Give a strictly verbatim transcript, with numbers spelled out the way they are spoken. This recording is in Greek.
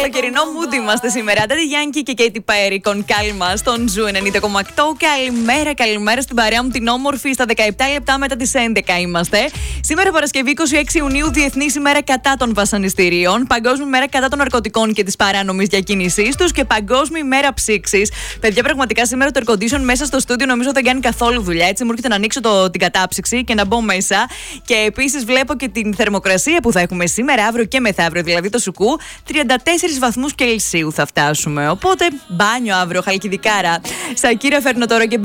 καλοκαιρινό mood είμαστε σήμερα. Daddy Yankee και Katy Perry, con calma στον Ζου ενενήντα κόμμα οκτώ. Καλημέρα, καλημέρα στην παρέα μου την όμορφη. Στα δεκαεπτά λεπτά μετά τις έντεκα είμαστε. Σήμερα Παρασκευή είκοσι έξι Ιουνίου, Διεθνής ημέρα κατά των βασανιστήριων. Παγκόσμια ημέρα κατά των ναρκωτικών και της παράνομης διακίνησής τους. Και Παγκόσμια ημέρα ψήξης. Παιδιά, πραγματικά σήμερα το air condition μέσα στο στούντιο νομίζω δεν κάνει καθόλου δουλειά. Έτσι μου έρχεται να ανοίξω το, την κατάψυξη και να μπω μέσα. Και επίσης βλέπω και την θερμοκρασία που θα έχουμε σήμερα, αύριο και μεθαύριο, δηλαδή το σουκού. τριάντα τέσσερις βαθμούς Κελσίου θα φτάσουμε. Οπότε μπάνιο αύριο, χαλκιδικάρα. Σακύρα φέρνω τώρα και